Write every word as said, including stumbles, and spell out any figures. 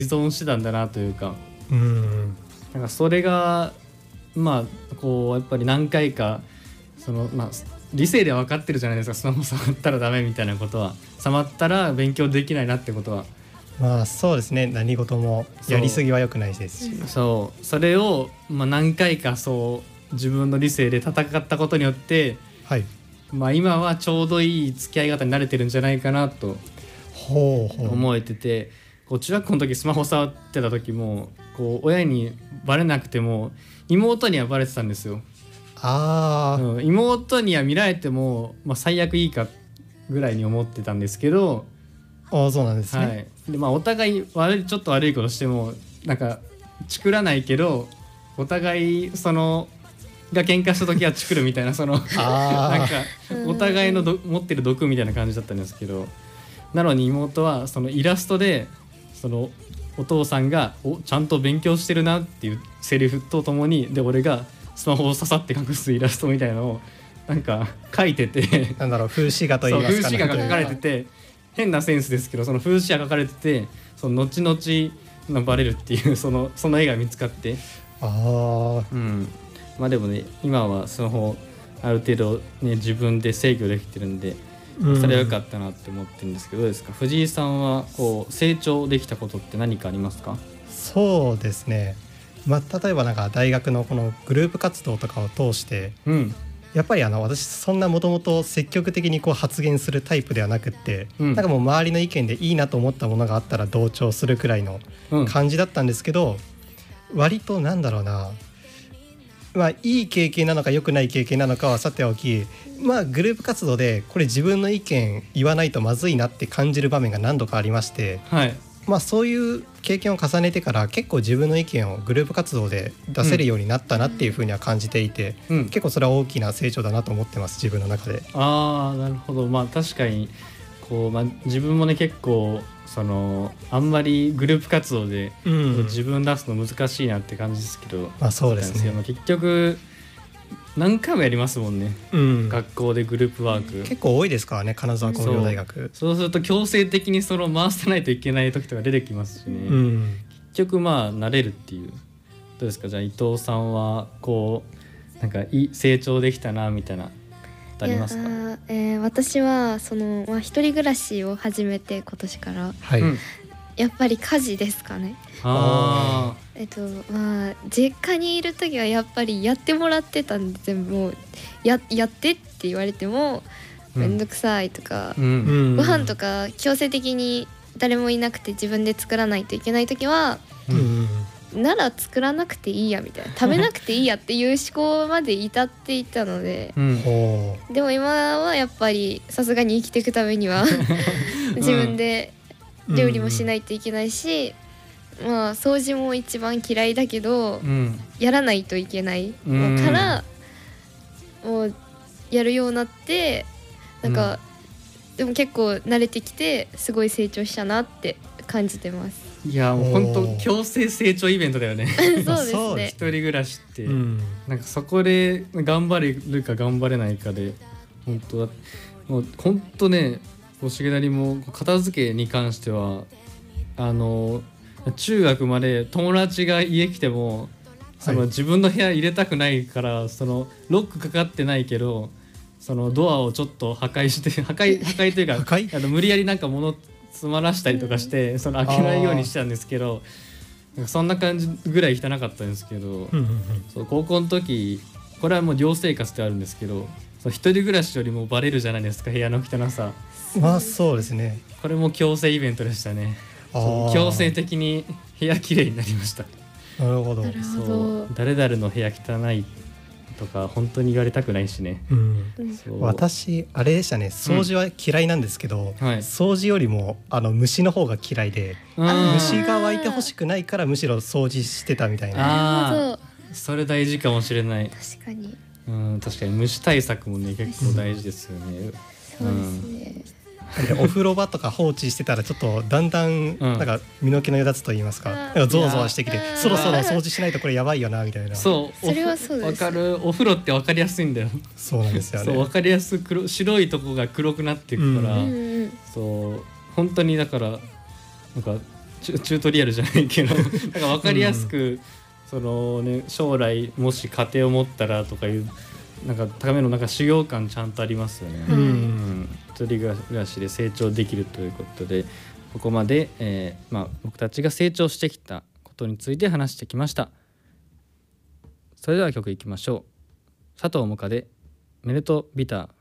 依存してたんだなというか、 うん、 なんかそれがまあこうやっぱり何回かそのまあ理性では分かってるじゃないですか。スマホ触ったらダメみたいなことは、触ったら勉強できないなってことは。 まあそうですね、何事もやりすぎは良くないですし、 そう、それを、まあ、何回かそう自分の理性で戦ったことによって、 はい、 まあ、今はちょうどいい付き合い方に慣れてるんじゃないかなと思えてて、こう中学校の時スマホ触ってた時もこう親にバレなくても妹にはバレてたんですよ。 あ、 うん、妹には見られても、まあ、最悪いいかぐらいに思ってたんですけど、 ああそうなんですね、 はい、でまあ、お互い悪いちょっと悪いことしてもなんかチクらないけど、お互いそのが喧嘩した時はチクるみたいな、そのなんかお互いのど持ってる毒みたいな感じだったんですけど、なのに妹はそのイラストでそのお父さんがおちゃんと勉強してるなっていうセリフとともに、で俺がスマホを刺さって隠すイラストみたいなのをなんか描いててなんだろう、風刺画といいますか、 そう風刺画が描かれてて、変なセンスですけど、その風刺画が描かれてて、その後々のバレるっていうそのその絵が見つかって、 ああ、 うん、まあでもね今はスマホある程度ね自分で制御できてるんで、それは良かったなって思ってるんですけど、どうですか藤井さんはこう成長できたことって何かありますか？ そうですね、まあ、例えばなんか大学のこのグループ活動とかを通して、うん、やっぱりあの私そんなもともと積極的にこう発言するタイプではなくって、うん、なんかもう周りの意見でいいなと思ったものがあったら同調するくらいの感じだったんですけど、うん、割となんだろうな、まあいい経験なのか良くない経験なのかはさておき、まあグループ活動でこれ自分の意見言わないとまずいなって感じる場面が何度かありまして、はい、まあそういう経験を重ねてから結構自分の意見をグループ活動で出せるようになったなっていうふうには感じていて、うん、結構それは大きな成長だなと思ってます、自分の中で。 ああ、なるほど。まあ確かにこう、まあ、自分もね結構そのあんまりグループ活動で自分出すの難しいなって感じですけど、うん、 まあそうですね、 結局何回もやりますもんね、うん、学校でグループワーク結構多いですからね、金沢工業大学。 そう、そうすると強制的にその回さないといけない時とか出てきますしね、うん、結局まあ慣れるっていう。どうですか、じゃあ伊藤さんはこうなんかい成長できたなみたいなありますか？ えー、私はその、まあ、一人暮らしを始めて今年から、 はい、 やっぱり家事ですかね。 あえっとまあ実家にいる時はやっぱりやってもらってたんで、全部もう や, やってって言われてもめんどくさいとか、うん、ご飯とか強制的に誰もいなくて自分で作らないといけない時は、うん、なら作らなくていいやみたいな、食べなくていいやっていう思考まで至っていたので、うん、でも今はやっぱりさすがに生きていくためには自分で料理もしないといけないし、うん、まあ掃除も一番嫌いだけど、うん、やらないといけないから、うん、もうやるようになって、なんか、うん、でも結構慣れてきてすごい成長したなって感じてます。 いやもう本当強制成長イベントだよねそうですね、 一人暮らしって、うん、なんかそこで頑張れるか頑張れないかで本当だ、もう本当ね、重成も片付けに関してはあの中学まで友達が家来てもその自分の部屋入れたくないから、はい、そのロックかかってないけどそのドアをちょっと破壊して破壊破壊というかあの無理やりなんか物詰まらしたりとかして、うん、その開けないようにしてたんですけど、なんかそんな感じぐらい汚かったんですけど、うんうんうん、そう高校の時これはもう寮生活であるんですけど、そう一人暮らしよりもバレるじゃないですか、部屋の汚さ。 まあそうですね、 これも強制イベントでしたね。そう強制的に部屋きれいになりました。 なるほど。 そう誰々の部屋汚いとか本当に言われたくないしね、うん、 私あれでしたね、掃除は嫌いなんですけど、うんはい、掃除よりもあの虫の方が嫌いで、虫が湧いてほしくないからむしろ掃除してたみたいな。 あそれ大事かもしれない。 確かに、 うん、確かに虫対策もね結構大事ですよね、うん、 そうですね、 お風呂場とか放置してたらちょっとだんだんなんか身の毛のよだつと言いますか、なんかゾワゾワしてきてそろそろ掃除しないとこれやばいよなみたいな。 そうそれはそうです。 わかる。お風呂ってわかりやすいんだよ。 そうなんですよね。 そうわかりやすく白いとこが黒くなっていくから、うん、そう本当にだからなんかチュチュートリアルじゃないけどなんか分かりやすく、うん、そのね、将来もし家庭を持ったらとかいうなんかためのなんか修行感ちゃんとありますよね、うんうん、一人暮らしで成長できるということで、ここまで、えーまあ、僕たちが成長してきたことについて話してきました。それでは曲いきましょう。佐藤萌歌でメルトビター。